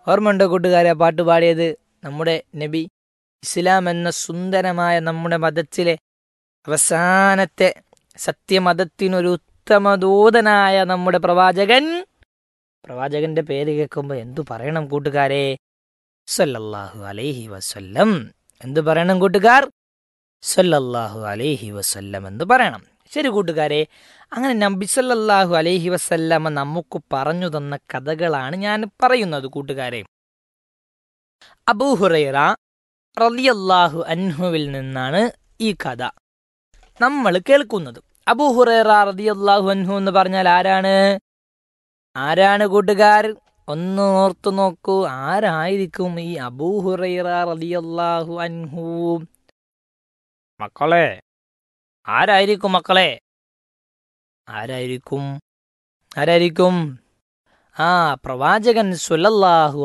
ഓർമ്മയുണ്ടോ കൂട്ടുകാരെ പാട്ട് പാടിയത്? നമ്മുടെ നബി, ഇസ്ലാം എന്ന സുന്ദരമായ നമ്മുടെ മതത്തിലെ അവസാനത്തെ സത്യമതത്തിനൊരു ഉത്തമ ദൂതനായ നമ്മുടെ പ്രവാചകന്റെ പേര് കേൾക്കുമ്പോൾ എന്തു പറയണം കൂട്ടുകാരെ? സല്ലല്ലാഹു അലൈഹി വസല്ലം. എന്തു പറയണം കൂട്ടുകാർ? സല്ലല്ലാഹു അലൈഹി വസല്ലം എന്ന് പറയണം. ശരി കൂട്ടുകാരെ, അങ്ങനെ നബി സല്ലല്ലാഹു അലൈഹി വസല്ലമ നമുക്ക് പറഞ്ഞു തന്ന കഥകളാണ് ഞാൻ പറയുന്നത് കൂട്ടുകാരെ. അബൂ ഹുറൈറ റളിയല്ലാഹു അൻഹുവിൽ നിന്നാണ് ഈ കഥ നമ്മൾ കേൾക്കുന്നത്. അബൂ ഹുറൈറ റളിയല്ലാഹു അൻഹു എന്ന് പറഞ്ഞാൽ ആരാണ് കൂട്ടുകാർ? ഒന്ന് ഓർത്തു നോക്കൂ, ആരായിരിക്കും ഈ അബൂ ഹുറൈറ റളിയല്ലാഹു അൻഹു? മക്കളെ, ആരായിരിക്കും മക്കളെ? ആരായിരിക്കും? പ്രവാചകൻ സ്വല്ലല്ലാഹു